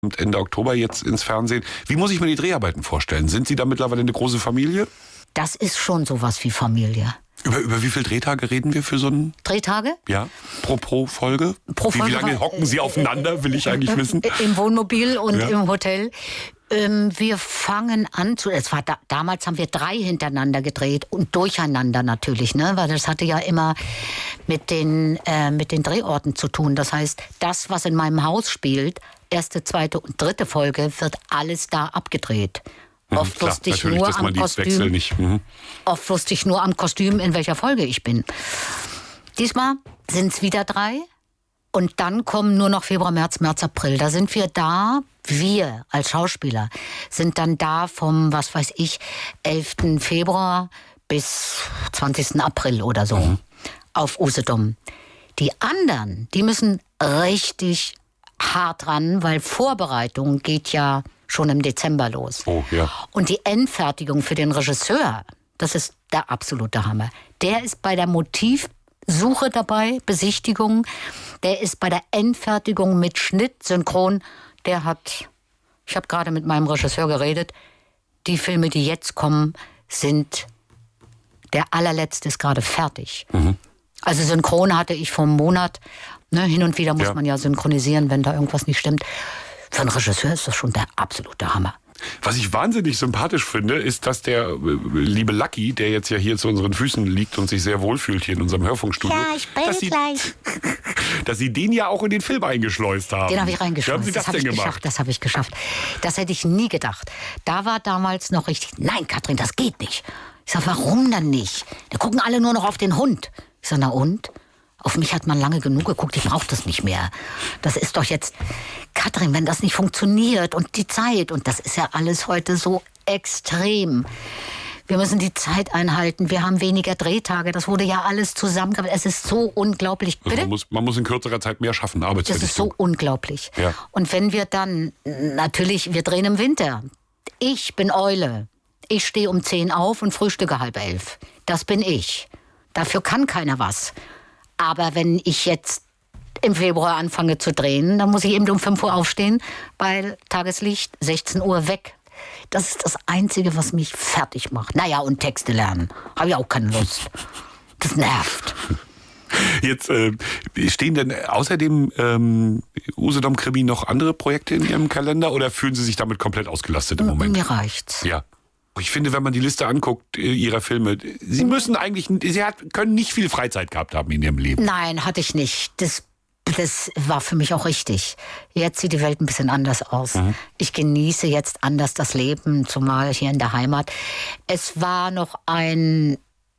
Ende Oktober jetzt ins Fernsehen. Wie muss ich mir die Dreharbeiten vorstellen? Sind Sie da mittlerweile eine große Familie? Das ist schon sowas wie Familie. Über wie viele Drehtage reden wir für so einen... Drehtage? Ja, pro Folge? Pro Folge wie lange hocken Sie aufeinander, will ich eigentlich wissen? Im Wohnmobil und im Hotel. Wir fangen an zu... Damals haben wir 3 hintereinander gedreht und durcheinander natürlich, ne? Weil das hatte ja immer mit den Drehorten zu tun. Das heißt, das, was in meinem Haus spielt, 1., 2. und 3. Folge, wird alles da abgedreht. Oft wusste ich nur am Kostüm. Oft wusste ich nur am Kostüm, in welcher Folge ich bin. Diesmal sind es wieder 3. Und dann kommen nur noch Februar, März, April. Da sind wir da, wir als Schauspieler, sind dann da vom, 11. Februar bis 20. April oder so auf Usedom. Die anderen, die müssen richtig hart ran, weil Vorbereitung geht ja schon im Dezember los. Oh, ja. Und die Endfertigung für den Regisseur, das ist der absolute Hammer. Der ist bei der Motivsuche dabei, Besichtigung. Der ist bei der Endfertigung mit Schnitt, Synchron. Ich habe gerade mit meinem Regisseur geredet, die Filme, die jetzt kommen, der allerletzte ist gerade fertig. Also Synchron hatte ich vor einem Monat. Ne, hin und wieder muss man ja synchronisieren, wenn da irgendwas nicht stimmt. Für einen Regisseur ist das schon der absolute Hammer. Was ich wahnsinnig sympathisch finde, ist, dass der liebe Lucky, der jetzt ja hier zu unseren Füßen liegt und sich sehr wohlfühlt hier in unserem Hörfunkstudio, ja, ich bin gleich. Dass Sie den ja auch in den Film eingeschleust haben. Den habe ich reingeschleust. Wie haben Sie das denn gemacht? Das habe ich geschafft. Das hätte ich nie gedacht. Da war damals noch richtig, nein, Katrin, das geht nicht. Ich sage, warum dann nicht? Da gucken alle nur noch auf den Hund. Ich sage, na und? Auf mich hat man lange genug geguckt, ich brauche das nicht mehr. Das ist doch jetzt, Katrin, wenn das nicht funktioniert und die Zeit, und das ist ja alles heute so extrem. Wir müssen die Zeit einhalten, wir haben weniger Drehtage, das wurde ja alles zusammengearbeitet. Es ist so unglaublich. Bitte? Also man muss in kürzerer Zeit mehr schaffen, Arbeitsverdichtung. Das ist so unglaublich. Ja. Und wenn wir dann, natürlich, wir drehen im Winter. Ich bin Eule. Ich stehe um 10 auf und frühstücke 10:30. Das bin ich. Dafür kann keiner was. Aber wenn ich jetzt im Februar anfange zu drehen, dann muss ich eben um 5 Uhr aufstehen, weil Tageslicht, 16 Uhr weg. Das ist das Einzige, was mich fertig macht. Naja, und Texte lernen. Habe ich auch keine Lust. Das nervt. Jetzt stehen denn außer dem Usedom-Krimi noch andere Projekte in Ihrem Kalender oder fühlen Sie sich damit komplett ausgelastet im Moment? Mir reicht's. Ja. Ich finde, wenn man die Liste anguckt, Ihrer Filme, Sie können nicht viel Freizeit gehabt haben in Ihrem Leben. Nein, hatte ich nicht. Das war für mich auch richtig. Jetzt sieht die Welt ein bisschen anders aus. Ich genieße jetzt anders das Leben, zumal hier in der Heimat. Es war noch ein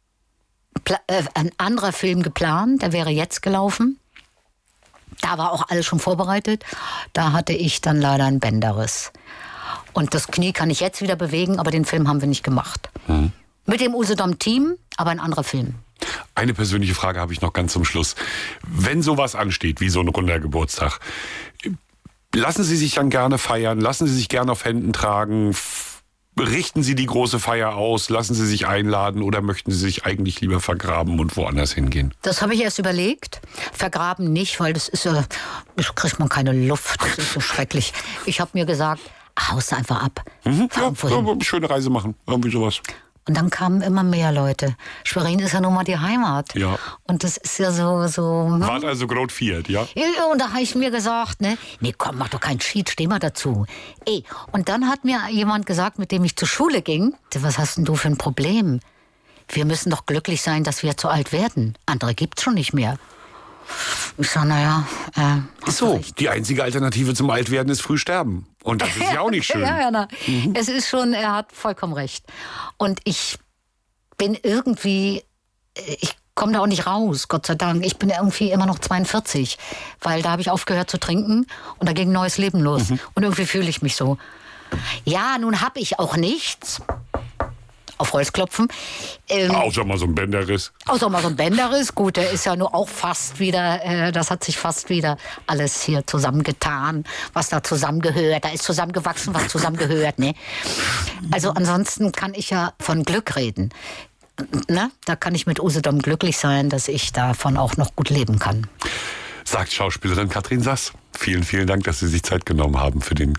anderer Film geplant, der wäre jetzt gelaufen. Da war auch alles schon vorbereitet. Da hatte ich dann leider einen Bänderriss. Und das Knie kann ich jetzt wieder bewegen, aber den Film haben wir nicht gemacht. Mit dem Usedom-Team, aber ein anderer Film. Eine persönliche Frage habe ich noch ganz zum Schluss. Wenn sowas ansteht, wie so ein runder Geburtstag, lassen Sie sich dann gerne feiern, lassen Sie sich gerne auf Händen tragen, richten Sie die große Feier aus, lassen Sie sich einladen oder möchten Sie sich eigentlich lieber vergraben und woanders hingehen? Das habe ich erst überlegt. Vergraben nicht, weil das kriegt man keine Luft, das ist so schrecklich. Ich habe mir gesagt, haust einfach ab. Schöne Reise machen, irgendwie sowas. Und dann kamen immer mehr Leute. Schwerin ist ja nun mal die Heimat. Ja. Und das ist ja so. Wart also Grot viert, ja? Ja, und da habe ich mir gesagt, nee, komm, mach doch keinen Cheat, steh mal dazu. Und dann hat mir jemand gesagt, mit dem ich zur Schule ging, was hast denn du für ein Problem? Wir müssen doch glücklich sein, dass wir zu alt werden. Andere gibt's schon nicht mehr. Ich sage, naja, so, die einzige Alternative zum Altwerden ist früh sterben. Und das ist ja auch nicht schön. Es ist schon, er hat vollkommen recht. Und ich bin irgendwie, ich komme da auch nicht raus, Gott sei Dank. Ich bin irgendwie immer noch 42, weil da habe ich aufgehört zu trinken und da ging ein neues Leben los. Und irgendwie fühle ich mich so. Ja, nun habe ich auch nichts. Auf Holz klopfen. Außer mal so ein Bänderriss. Gut, der ist ja nur auch fast wieder, das hat sich fast wieder alles hier zusammengetan, was da zusammengehört. Da ist zusammengewachsen, was zusammengehört, ne? Also ansonsten kann ich ja von Glück reden. Ne? Da kann ich mit Usedom glücklich sein, dass ich davon auch noch gut leben kann. Sagt Schauspielerin Katrin Sass. Vielen, vielen Dank, dass Sie sich Zeit genommen haben für den